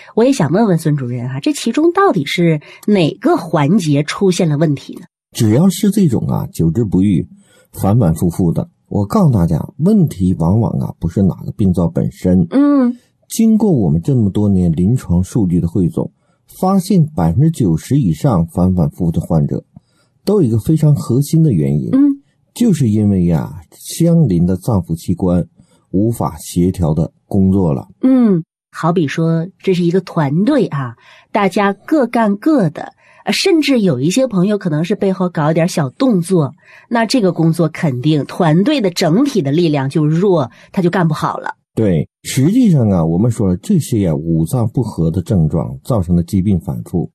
我也想问问孙主任啊，这其中到底是哪个环节出现了问题呢？ 只要是这种久治不愈、反反复复的，我告诉大家，问题往往不是哪个病灶本身。经过我们这么多年临床数据的汇总，发现90%以上反反复复的患者都有一个非常核心的原因，就是因为相邻的脏腑器官无法协调的工作了。 好比说这是一个团队大家各干各的，甚至有一些朋友可能是背后搞一点小动作，那这个工作肯定团队的整体的力量就弱，他就干不好了。 对，实际上我们说了，这些五脏不和的症状造成的疾病反复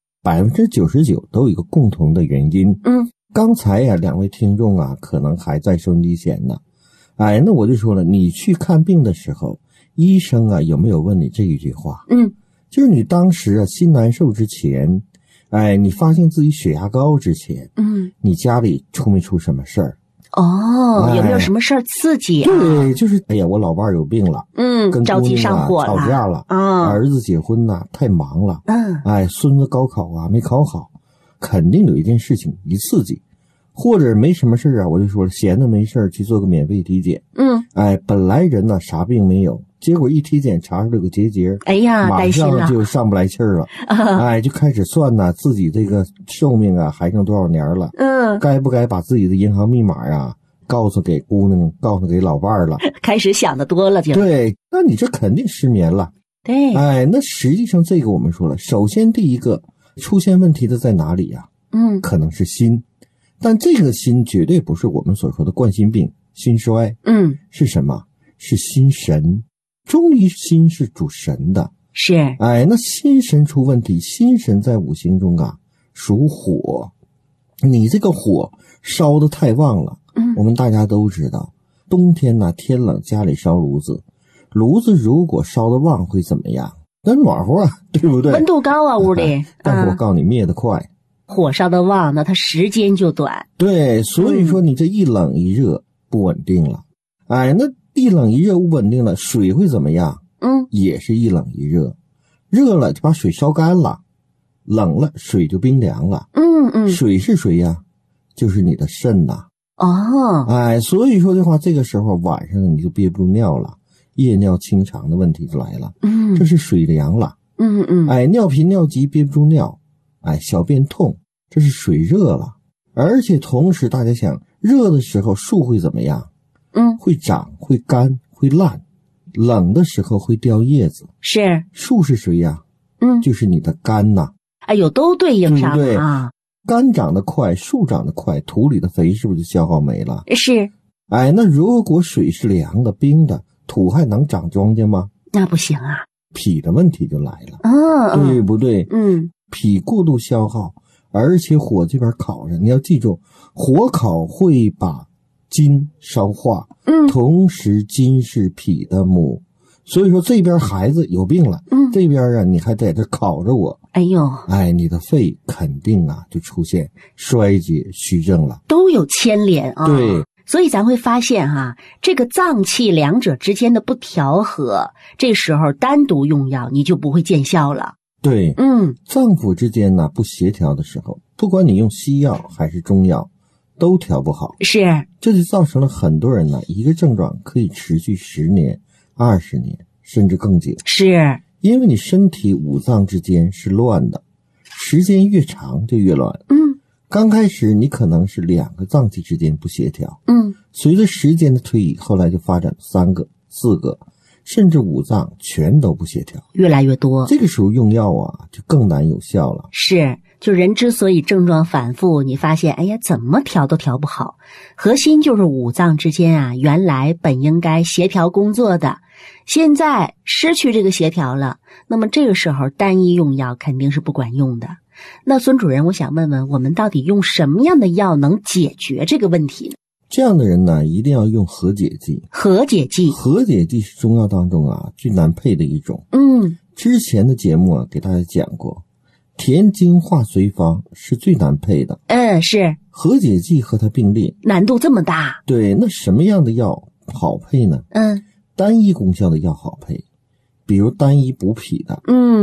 ，99%都有一个共同的原因。刚才两位听众可能还在收音机前呢。那我就说了，你去看病的时候，医生有没有问你这一句话？就是你当时心难受之前，你发现自己血压高之前，你家里出没出什么事儿？ 有没有什么事儿刺激对，就是我老伴有病了，跟着急上火了， 吵架了，儿子结婚太忙了，孙子高考没考好，肯定有一件事情一刺激。或者没什么事我就说了，闲的没事去做个免费体检。本来人啥病没有，结果一体检查出了个结节，马上就上不来气儿了。就开始算自己这个寿命还剩多少年了。该不该把自己的银行密码告诉给姑娘，告诉给老伴了？ 开始想的多了就。 对，那你这肯定失眠了。 对， 那实际上这个我们说了，首先第一个出现问题的在哪里可能是心。但这个心绝对不是我们所说的冠心病、心衰，是什么？是心神。中医心是主神的， 是。 那心神出问题，心神在五行中属火，你这个火烧得太旺了。我们大家都知道，冬天天冷，家里烧炉子，炉子如果烧得旺会怎么样？那暖和对不对？ 温度高屋里。 但是我告诉你，灭得快。 火烧的旺，那它时间就短。 对，所以说你这一冷一热不稳定了。那一冷一热不稳定了，水会怎么样？也是一冷一热，热了就把水烧干了，冷了水就冰凉了。水是谁呀？就是你的肾呐。所以说的话，这个时候晚上你就憋不住尿了，夜尿清肠的问题就来了。这是水凉了。尿频尿急憋不住尿。小便痛，这是水热了。而且同时大家想，热的时候树会怎么样？会长，会干，会烂。冷的时候会掉叶子。是。树是谁呀？就是你的肝呐。 都对应上了。 对，肝长得快，树长得快，土里的肥是不是就消耗没了？ 是。 那如果水是凉的、冰的，土还能长庄稼吗？ 那不行脾的问题就来了。对不对？脾过度消耗，而且火这边烤着，你要记住，火烤会把筋烧化。同时筋是脾的母，所以说这边孩子有病了，这边你还在这烤着我，你的肺肯定就出现衰竭虚症了， 都有牵连对。 所以咱会发现这个脏气两者之间的不调和，这时候单独用药你就不会见效了。 对，脏腑之间不协调的时候，不管你用西药还是中药，都调不好。是，这就造成了很多人一个症状可以持续10年、20年，甚至更久。是，因为你身体五脏之间是乱的，时间越长就越乱。刚开始你可能是2个脏器之间不协调，随着时间的推移，后来就发展3个、4个。甚至5脏全都不协调， 越来越多。这个时候用药就更难有效了。 是，就人之所以症状反复，你发现怎么调都调不好，核心就是五脏之间原来本应该协调工作的，现在失去这个协调了，那么这个时候单一用药肯定是不管用的。那孙主任，我想问问，我们到底用什么样的药能解决这个问题呢？ 这样的人一定要用和解剂。 和解剂是中药当中最难配的一种。之前的节目给大家讲过，填精化随方是最难配的。是。和解剂和它并列， 难度这么大。 对，那什么样的药好配呢？单一功效的药好配，比如单一补脾的。